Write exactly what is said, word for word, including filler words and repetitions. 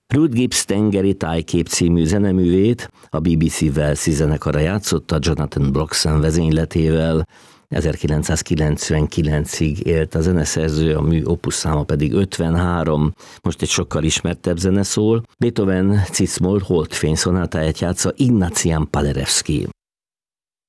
Ruth Gibbs Tengeri tájkép című zeneművét a bé bé cé Walesi zenekara játszotta Jonathan Bloxham vezényletével. ezerkilencszázkilencvenkilencig élt a zeneszerző, a mű opusszáma pedig ötvenhárom. Most egy sokkal ismertebb zene szól. Beethoven C-moll holdfény szonátáját játsza Ignatian Paderewski.